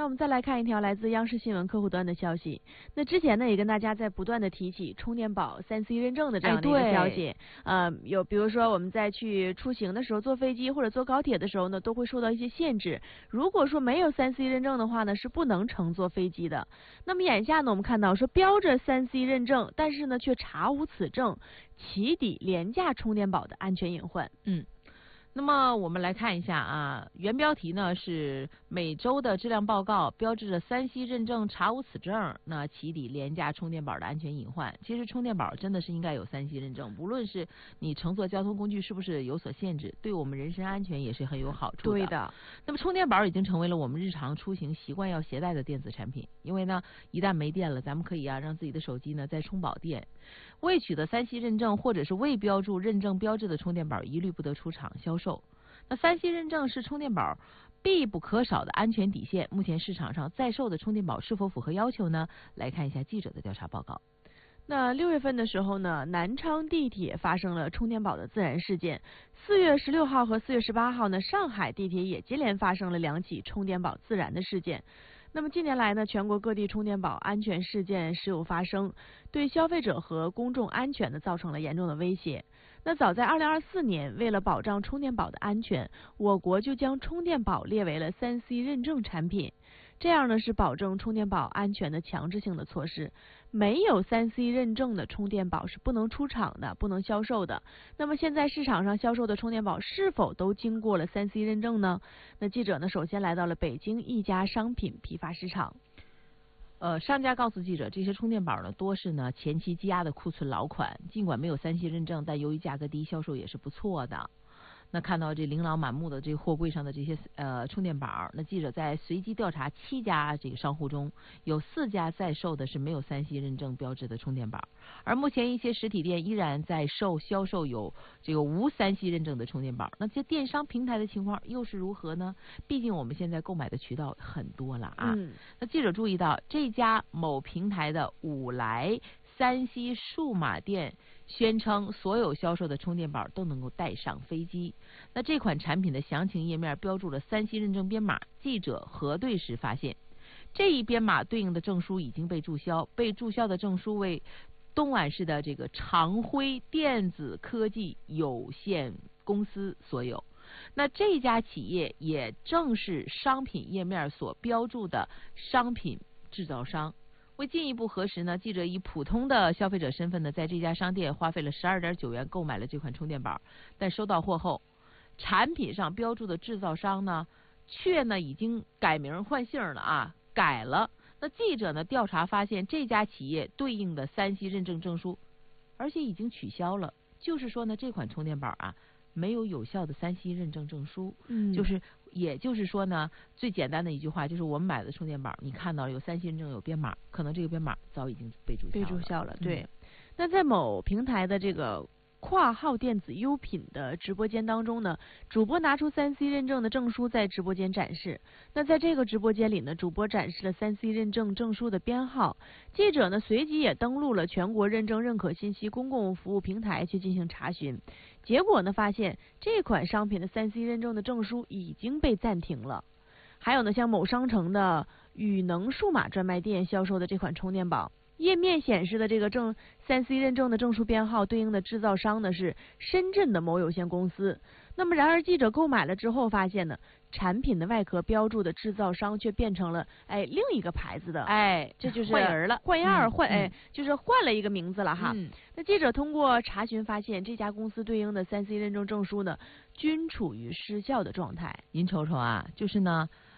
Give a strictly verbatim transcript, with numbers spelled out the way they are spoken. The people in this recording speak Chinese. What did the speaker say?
我们再来看一条来自央视新闻客户端的消息。那之前呢，也跟大家在不断的提起充电宝三 C 认证的这样的一个消息。哎、呃，有比如说我们在去出行的时候，坐飞机或者坐高铁的时候呢，都会受到一些限制。如果说没有三 C 认证的话呢，是不能乘坐飞机的。那么眼下呢，我们看到说标着三 C 认证，但是呢却查无此证，起底廉价充电宝的安全隐患。 嗯。那么我们来看一下啊，原标题呢是每周的质量报告标志着三 C 认证查无此证，那起底廉价充电宝的安全隐患。其实充电宝真的是应该有三 C 认证，无论是你乘坐交通工具是不是有所限制，对我们人身安全也是很有好处的。 对的。 那么充电宝已经成为了我们日常出行习惯要携带的电子产品，因为呢一旦没电了，咱们可以啊让自己的手机呢再充饱电。未取得三 C 认证或者是未标注认证标志的充电宝一律不得出厂销售。那三 C 认证是充电宝必不可少的安全底线，目前市场上在售的充电宝是否符合要求呢？来看一下记者的调查报告。 那六月份的时候呢，南昌地铁发生了充电宝的自燃事件。四月十六号和四月十八号呢，上海地铁也接连发生了两起充电宝自燃的事件。那么近年来呢，全国各地充电宝安全事件时有发生，对消费者和公众安全呢造成了严重的威胁。那早在二零二四年，为了保障充电宝的安全，我国就将充电宝列为了三 C 认证产品。这样呢是保证充电宝安全的强制性的措施。没有三 C 认证的充电宝是不能出厂的，不能销售的。那么现在市场上销售的充电宝是否都经过了三 C 认证呢？那记者呢首先来到了北京一家商品批发市场。 呃，商家告诉记者，这些充电宝呢多是呢前期积压的库存老款，尽管没有三 C 认证，但由于价格低，销售也是不错的。那看到这琳琅满目的这个货柜上的这些呃充电宝，那记者在随机调查七家这个商户中，有四家在售的是没有三 C 认证标志的充电宝，而目前一些实体店依然在售销售有这个无三 C 认证的充电宝。那这电商平台的情况又是如何呢？毕竟我们现在购买的渠道很多了啊。 嗯、 那记者注意到这家某平台的五来三 C 数码店宣称所有销售的充电宝都能够带上飞机。那这款产品的详情页面标注了三 C 认证编码，记者核对时发现，这一编码对应的证书已经被注销，被注销的证书为东莞市的这个长辉电子科技有限公司所有。那这家企业也正是商品页面所标注的商品制造商。为进一步核实呢，记者以普通的消费者身份呢，在这家商店花费了十二点九元购买了这款充电宝，但收到货后，产品上标注的制造商呢，却呢已经改名换姓了啊，改了。那记者呢调查发现，这家企业对应的三 C 认证证书，而且已经取消了。就是说呢，这款充电宝啊，没有有效的三 C 认证证书。 嗯， 就是也就是说呢，最简单的一句话就是，我们买的充电宝，你看到有三 C 认证有编码，可能这个编码早已经被注销了。 被注销了，对。 嗯、 那在某平台的这个括号电子优品的直播间当中呢，主播拿出三 C 认证的证书在直播间展示。那在这个直播间里呢，主播展示了三 C 认证证书的编号。记者呢随即也登录了全国认证认可信息公共服务平台去进行查询。结果呢发现这款商品的三 C 认证的证书已经被暂停了。还有呢，像某商城的宇能数码专卖店销售的这款充电宝，页面显示的这个证三 C 认证的证书编号对应的制造商呢是深圳的某有限公司。那么然而记者购买了之后发现呢，产品的外壳标注的制造商却变成了哎另一个牌子的， 哎， 这就是换人了， 换样换、 嗯、 哎就是换了一个名字了哈。 嗯、 那记者通过查询发现，这家公司对应的三 C 认证证书呢均处于失效的状态。 您瞅瞅啊，就是呢